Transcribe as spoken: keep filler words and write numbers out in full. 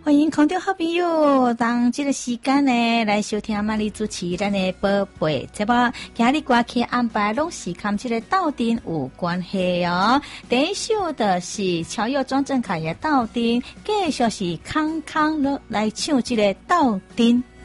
欢迎空中好朋友，当这个时间呢来收听玛丽主持咱的宝贝节目。今日歌曲安排拢是跟这个斗阵有关系哦。第一首的是乔佑庄正凯的斗阵，继续是康康乐来唱这个斗阵。